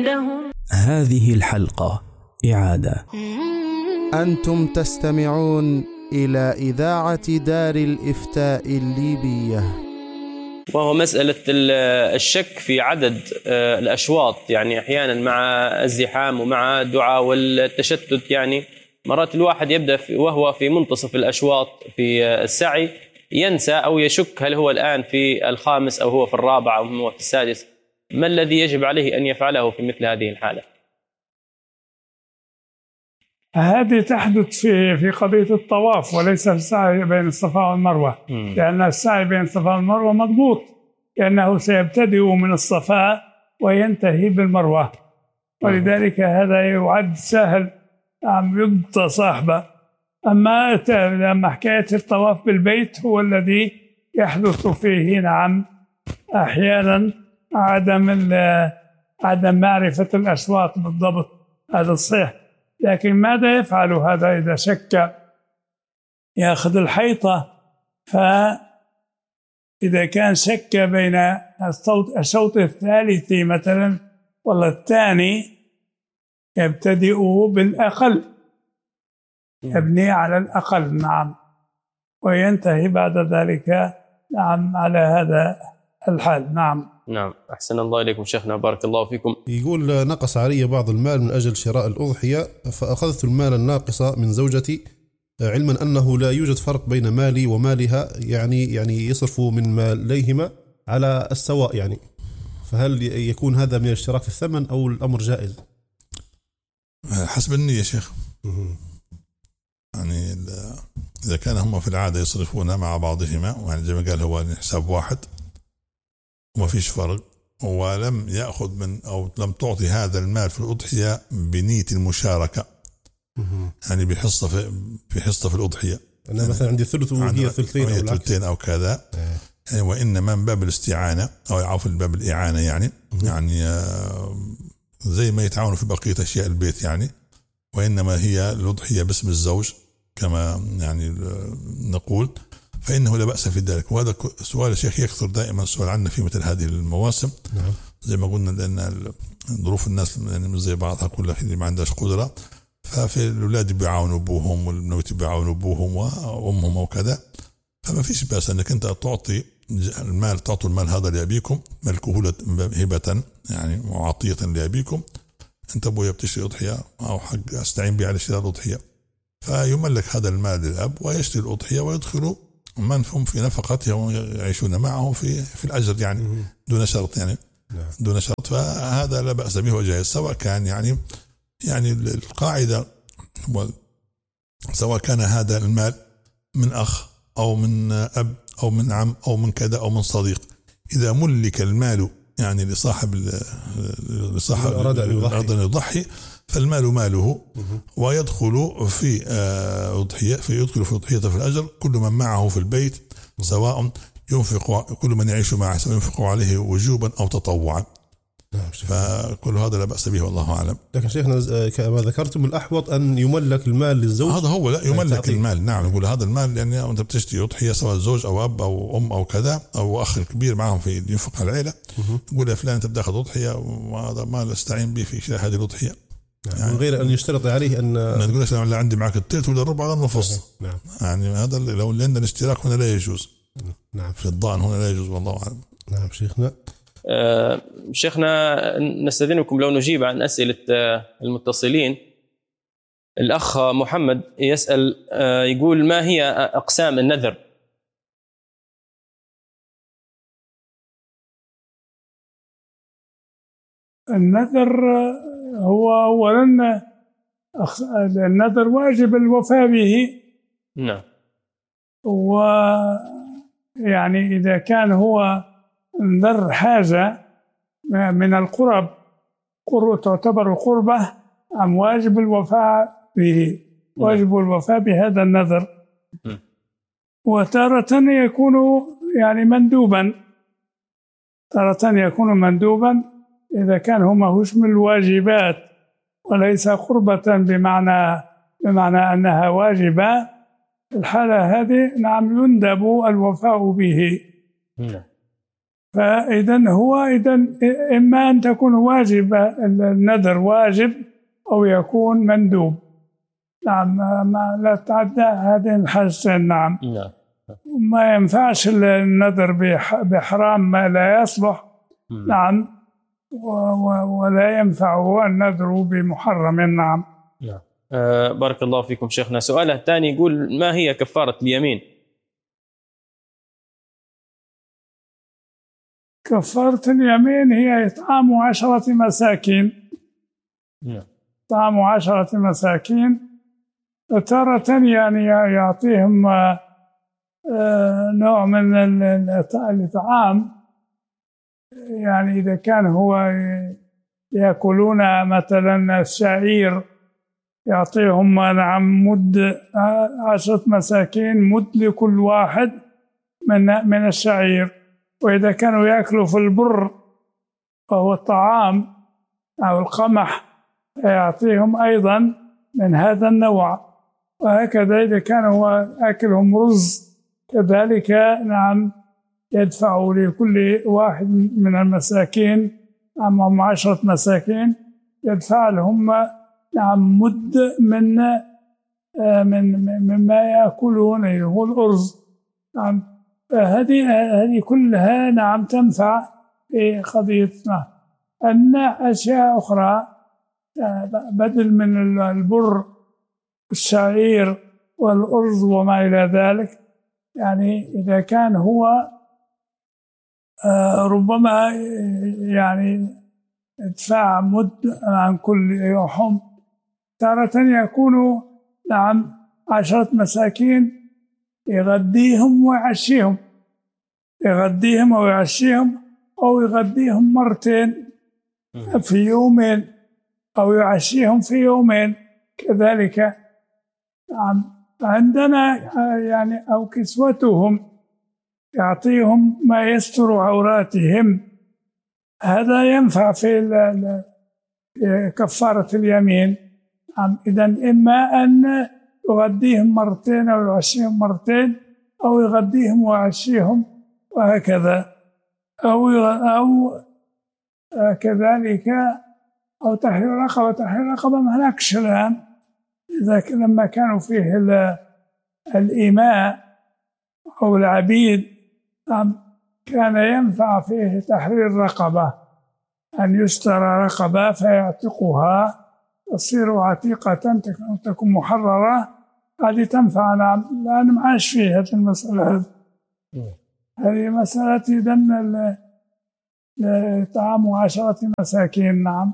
لهم. هذه الحلقة إعادة. أنتم تستمعون إلى إذاعة دار الإفتاء الليبية. وهو مسألة الشك في عدد الأشواط، يعني أحيانا مع الزحام ومع الدعاء والتشتت، يعني مرات الواحد يبدأ وهو في منتصف الأشواط في السعي ينسى أو يشك هل هو الآن في الخامس أو هو في الرابع أو هو في السادس. ما الذي يجب عليه أن يفعله في مثل هذه الحالة؟ هذه تحدث في قضية الطواف وليس في السعي بين الصفا والمروة، لأن السعي بين الصفا والمروة مضبوط، لأنه سيبتدئ من الصفا وينتهي بالمروة، ولذلك هذا يعد سهل يضبط صاحبه. أما حكاية الطواف بالبيت هو الذي يحدث فيه أحيانا عدم معرفة الأشواط بالضبط، هذا صحيح. لكن ماذا يفعل هذا إذا شك؟ يأخذ الحيطة، فإذا كان شك بين الشوط الثالث مثلا ولا الثاني يبتدئ بالأقل، يبني على الأقل، نعم، وينتهي بعد ذلك، نعم، على هذا الحال. نعم، أحسن الله إليكم شيخنا، بارك الله فيكم. يقول: نقص علي بعض المال من أجل شراء الأضحية، فأخذت المال الناقص من زوجتي، علما أنه لا يوجد فرق بين مالي ومالها، يعني يصرف من ماليهما على السواء، يعني فهل يكون هذا من الاشتراك في الثمن أو الأمر جائز؟ حسب النية شيخ. يعني إذا كان هم في العادة يصرفون مع بعضهما، يعني زي ما قال هو حساب واحد وما فيش فرق، ولم يأخذ من أو لم تعطي هذا المال في الأضحية بنية المشاركة، يعني بحصة في الأضحية. أنا يعني مثلا عندي ثلث وهي ثلثين أو كذا، يعني وإنما من باب الاستعانة أو عفوا باب الإعانة، يعني زي ما يتعاونوا في بقية أشياء البيت، يعني وإنما هي الأضحية باسم الزوج كما يعني نقول، فإنه لا بأس في ذلك. وهذا سؤال الشيخ يكثر دائما السؤال عنا في مثل هذه المواسم. نعم. زي ما قلنا، لأن ظروف الناس يعني مش زي بعضها، كلها اللي ما عندهاش قدرة، ففي الأولاد بيعاونوا أبوهم والبنوت بيعاونوا أبوهم وأمهم وكذا، فما فيش بأس أنك أنت تعطي تعطوا المال هذا لأبيكم ملكه هبة، يعني وعطية لأبيكم. أنت أبويا بتشتري أضحية أو حق أستعين به على شراء الأضحية، فيملك هذا المال للأب ويشتري الأضحية ويدخلوا من هم في نفقته ويعيشون معه في الأجر، يعني دون شرط، يعني دون شرط. فهذا لا بأس به وجائز، سواء كان يعني القاعدة سواء كان هذا المال من أخ أو من أب أو من عم أو من كذا أو من صديق، إذا ملك المال يعني لصاحب أراد أن يضحي، فالمال ماله، ويدخل في أضحية في الأجر كل من معه في البيت، سواء ينفق كل من يعيش معه سواء ينفق عليه وجوبا أو تطوعا. فكل هذا لا بأس به والله أعلم. لكن شيخنا كما ذكرتم الأحوط أن يملك المال للزوج. هذا هو، لا يملك المال، نعم، يقول هذا المال، يعني أنت بتشتري أضحية سواء زوج أو أب أو أم أو كذا أو أخ كبير معهم في ينفق على العائلة، يقول يا فلان أنت بتأخذ أضحية وهذا مال استعين به في شراء هذه الأضحية، يعني من غير أن يشترط عليه أن ما تقولش أنا عندي معك الثلث ولا الربع ولا النصف. نعم. يعني هذا لو لأن الاشتراك هنا لا يجوز. نعم. في الضان هنا لا يجوز والله أعلم. نعم شيخنا. شيخنا نستأذنكم لو نجيب عن أسئلة المتصلين. الأخ محمد يسأل يقول: ما هي أقسام النذر؟ النذر هو أولا النذر واجب الوفاء به. نعم. ويعني إذا كان هو نذر حاجة من القرب تعتبر قربة، أم واجب الوفاء به، واجب الوفاء بهذا النذر. وتارة يكون يعني مندوبا، تارة يكون مندوبا إذا كان هو ماهوش من الواجبات وليس قربة بمعنى أنها واجبة. الحالة هذه نعم يندب الوفاء به. فإذا هو إما أن تكون واجب النذر واجب أو يكون مندوب. نعم، ما لا تعدى هذه الحاجتين. نعم. ما ينفعش النذر بحرام ما لا يصلح. نعم. ولا ينفع النذر بمحرم. نعم. بارك الله فيكم شيخنا. سؤاله الثاني يقول: ما هي كفارة اليمين؟ كفارة اليمين هي إطعام 10 مساكين. إطعام 10 مساكين. تارة يعني يعطيهم نوع من الإطعام، يعني إذا كان هو يأكلون مثلا الشعير يعطيهم مد 10 مساكين، مد لكل واحد من الشعير. وإذا كانوا يأكلوا في البر وهو الطعام أو القمح يعطيهم أيضا من هذا النوع. وهكذا إذا كانوا أكلهم رز كذلك. نعم، يدفعوا لكل واحد من المساكين، هم 10 مساكين، يدفع لهم مد مما يأكلون هو الأرز. نعم، هذه كلها تنفع في قضيتنا. أن أشياء أخرى بدل من البر الشعير والأرز وما إلى ذلك، يعني إذا كان هو ربما يعني ادفع مد عن كل يوم. تارة يكون 10 مساكين يغديهم ويعشيهم، أو يغديهم مرتين في يومين، أو يعشيهم في يومين كذلك. عندنا يعني أو كسوتهم، يعطيهم ما يستر عوراتهم. هذا ينفع في كفارة اليمين. إذن إما أن يغديهم مرتين أو يعشيهم مرتين، أو يغديهم ويعشيهم وهكذا، أو كذلك، أو تحرير رقبة ما هناكش الآن. إذا لما كانوا فيه الإماء أو العبيد كان ينفع فيه تحرير رقبة، أن يشترى رقبة فيعتقها تصير عتيقة، تكون محررة. هذه تنفع. نعم، لا أنا معاش في هذه المسألة. هذه مسألة إذن طعام 10 مساكين. نعم.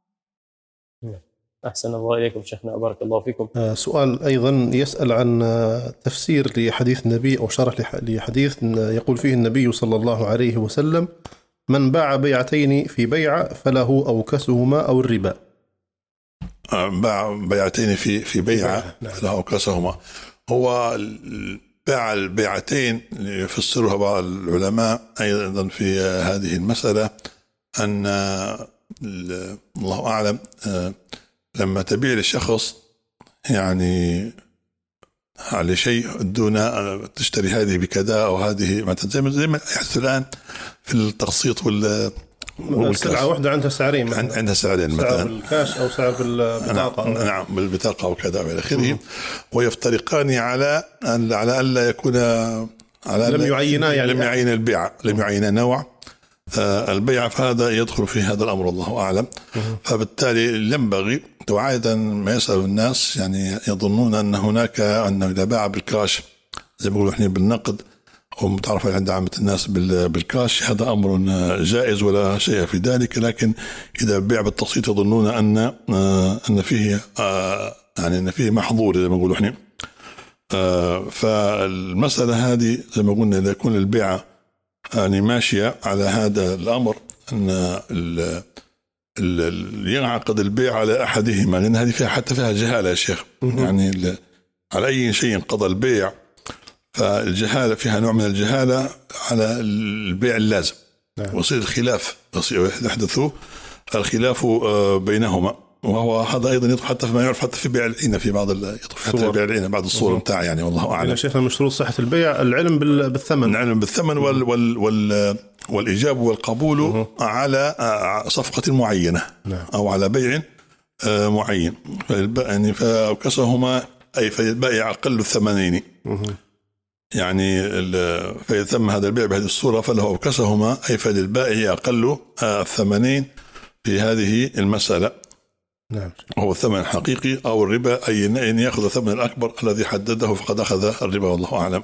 أحسن الله إليكم شيخنا، بارك الله فيكم. سؤال أيضا يسأل عن تفسير لحديث النبي أو شرح لحديث يقول فيه النبي صلى الله عليه وسلم: من باع بيعتين في بيعة فله أوكسهما أو الربا. باع بيعتين في بيعة فله أوكسهما. هو باع البيعتين يفسرها بعض العلماء أيضا في هذه المسألة أن الله أعلم لما تبيع للشخص يعني على شيء دون تشتري هذه بكذا أو هذه مثلا زي ما يحدث الآن في التقسيط السلعة واحدة عندها سعرين، عندها سعرين، مثلا سعر بالكاش أو سعر بالبطاقة. نعم، بالبطاقة وكذا وإلى آخره. ويفترقان على ألا يكون لم يعينا، يعني لم يعين البيع، لم يعين نوع البيع، فهذا يدخل في هذا الأمر الله أعلم. فبالتالي ينبغي وعادة ما يسأل الناس يعني يظنون أن هناك أنه إذا باع بالكاش زي ما يقولوا إحنا بالنقد أو متعرف عند عامة الناس بالكاش، هذا أمر جائز ولا شيء في ذلك. لكن إذا بيع بالتقسيط يظنون أن فيه يعني أن فيه محظور زي ما يقولوا إحنا. فالمسألة هذه زي ما قلنا إذا يكون البيعة يعني ماشية على هذا الأمر أن ينعقد البيع على أحدهما، لأن هذه فيها حتى فيها جهالة يا شيخ. يعني على أي شيء قضى البيع فالجهالة فيها نوع من الجهالة على البيع اللازم. وصير الخلاف يحدث الخلاف بينهما، وهو هذا أيضا يدخل حتى فيما يعرف حتى في بيع العينة، في بعض يدخل حتى بيع العينة بعض الصور متاع يعني والله أعلم. شيخنا من شروط صحة البيع العلم بالثمن، العلم بالثمن والإجابة والقبول على صفقة معينة أو على بيع معين. يعني فأوكسهما أي فالبائع أقل الثمنين، يعني فإذا تم هذا البيع بهذه الصورة فله أوكسهما أي فللبائع أقل الثمنين في هذه المسألة. نعم. هو الثمن الحقيقي أو الربا، أي أن يأخذ الثمن الأكبر الذي حدده فقد أخذ الربا، والله أعلم.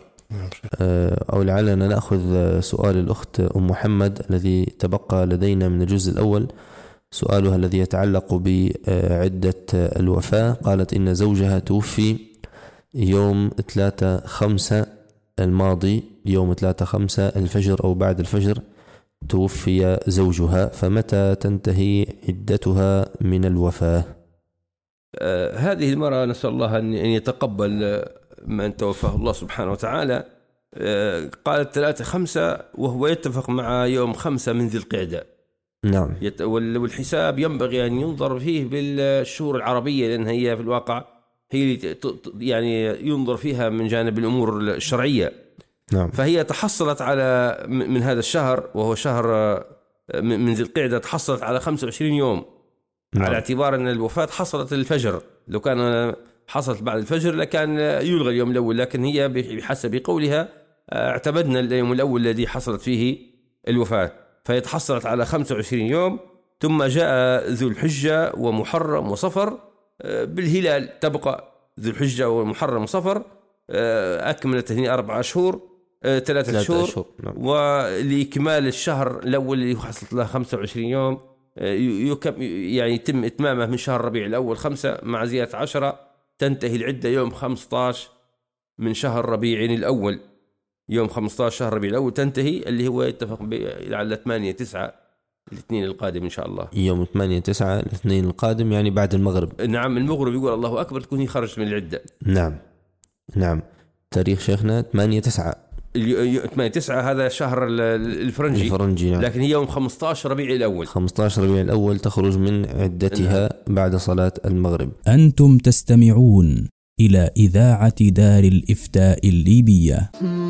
أو لعلنا نأخذ سؤال الأخت أم محمد الذي تبقى لدينا من الجزء الأول. سؤالها الذي يتعلق بعدة الوفاة. قالت إن زوجها توفي يوم 3/5 الماضي، يوم 3/5 الفجر أو بعد الفجر توفي زوجها، فمتى تنتهي عدتها من الوفاة؟ هذه المرأة نسأل الله أن يتقبل من توفاه الله سبحانه وتعالى. قالت 3/5 وهو يتفق مع يوم 5 من ذي القعدة. نعم. والحساب ينبغي أن ينظر فيه بالشهور العربية، لأن هي في الواقع هي يعني ينظر فيها من جانب الأمور الشرعية. نعم. فهي تحصلت على من هذا الشهر وهو شهر من ذي القعدة، تحصلت على 25 يوم. نعم. على اعتبار أن الوفاة حصلت الفجر، لو كان حصلت بعد الفجر لكان يلغى اليوم الأول، لكن هي بحسب قولها اعتمدنا اليوم الأول الذي حصلت فيه الوفاة، فهي تحصلت على 25 يوم. ثم جاء ذو الحجة ومحرم وصفر، بالهلال تبقى ذو الحجة ومحرم وصفر، أكملت هنا 4 أشهر 3 أشهر. نعم. ولإكمال الشهر الأول اللي حصلت له 25 يوم يعني يتم إتمامه من شهر ربيع الأول 5 مع زيادة 10، تنتهي العدة يوم 15 من شهر ربيع الأول. يوم 15 شهر ربيع الأول تنتهي، اللي هو يتفق على 8/9 الاثنين القادم إن شاء الله. يوم 8/9 الاثنين القادم، يعني بعد المغرب. نعم، المغرب يقول الله أكبر تكون هي خرجت من العدة. نعم نعم. تاريخ شيخنا 8/9. 8/9 هذا شهر الفرنجي. نعم. لكن هي يوم 15 ربيع الأول. 15 ربيع الأول تخرج من عدتها بعد صلاة المغرب. أنتم تستمعون إلى إذاعة دار الإفتاء الليبية.